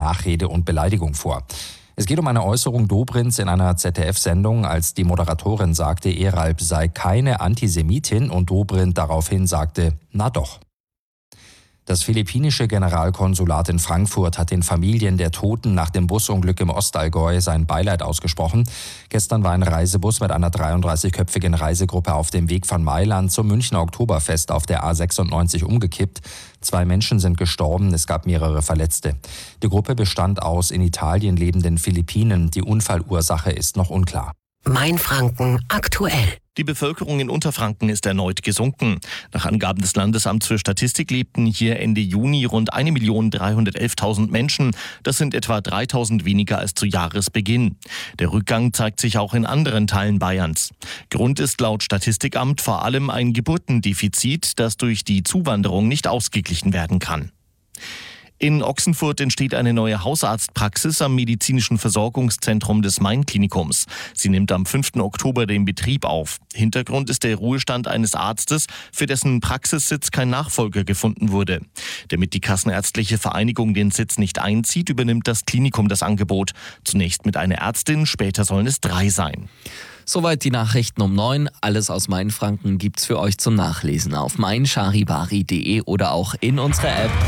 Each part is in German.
Nachrede und Beleidigung vor. Es geht um eine Äußerung Dobrins in einer ZDF-Sendung, als die Moderatorin sagte, Eralp sei keine Antisemitin und Dobrindt daraufhin sagte, na doch. Das philippinische Generalkonsulat in Frankfurt hat den Familien der Toten nach dem Busunglück im Ostallgäu sein Beileid ausgesprochen. Gestern war ein Reisebus mit einer 33-köpfigen Reisegruppe auf dem Weg von Mailand zum Münchner Oktoberfest auf der A96 umgekippt. 2 Menschen sind gestorben, es gab mehrere Verletzte. Die Gruppe bestand aus in Italien lebenden Philippinen. Die Unfallursache ist noch unklar. Mainfranken aktuell. Die Bevölkerung in Unterfranken ist erneut gesunken. Nach Angaben des Landesamts für Statistik lebten hier Ende Juni rund 1.311.000 Menschen. Das sind etwa 3.000 weniger als zu Jahresbeginn. Der Rückgang zeigt sich auch in anderen Teilen Bayerns. Grund ist laut Statistikamt vor allem ein Geburtendefizit, das durch die Zuwanderung nicht ausgeglichen werden kann. In Ochsenfurt entsteht eine neue Hausarztpraxis am medizinischen Versorgungszentrum des Main-Klinikums. Sie nimmt am 5. Oktober den Betrieb auf. Hintergrund ist der Ruhestand eines Arztes, für dessen Praxissitz kein Nachfolger gefunden wurde. Damit die Kassenärztliche Vereinigung den Sitz nicht einzieht, übernimmt das Klinikum das Angebot. Zunächst mit einer Ärztin, später sollen es 3 sein. Soweit die Nachrichten um 9. Alles aus Mainfranken gibt's für euch zum Nachlesen auf meincharivari.de oder auch in unserer App.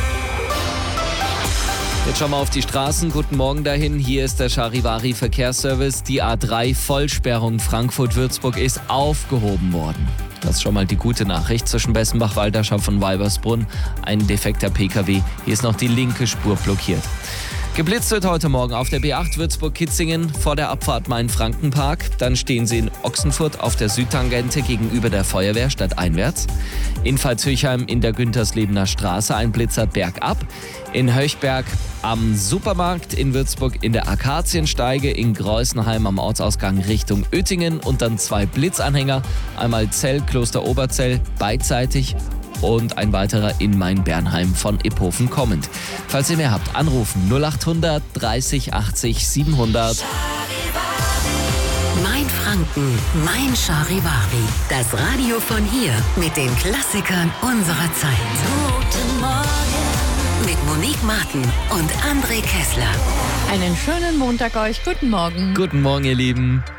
Jetzt schauen wir auf die Straßen. Guten Morgen dahin. Hier ist der Charivari Verkehrsservice. Die A3 Vollsperrung Frankfurt-Würzburg ist aufgehoben worden. Das ist schon mal die gute Nachricht. Zwischen Bessenbach-Walderschaft und Weibersbrunn ein defekter Pkw. Hier ist noch die linke Spur blockiert. Geblitzt wird heute Morgen auf der B8 Würzburg-Kitzingen vor der Abfahrt Main-Frankenpark. Dann stehen Sie in Ochsenfurt auf der Südtangente gegenüber der Feuerwehr stadteinwärts. In Pfalzhöchheim in der Günterslebener Straße ein Blitzer bergab. In Höchberg am Supermarkt, in Würzburg in der Akaziensteige, in Greußenheim am Ortsausgang Richtung Oettingen und dann 2 Blitzanhänger. Einmal Zell, Kloster Oberzell, beidseitig. Und ein weiterer in Main-Bernheim von Iphofen kommend. Falls ihr mehr habt, anrufen 0800 30 80 700. Mainfranken, Mein Charivari. Das Radio von hier mit den Klassikern unserer Zeit. Guten Morgen. Mit Monique Martin und André Kessler. Einen schönen Montag euch. Guten Morgen. Guten Morgen, ihr Lieben.